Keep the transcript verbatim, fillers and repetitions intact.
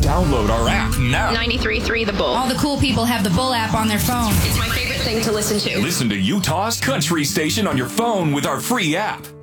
Download our app now. ninety-three point three The Bull. All the cool people have the Bull app on their phone. It's my favorite thing to listen to. Listen to Utah's country station on your phone with our free app.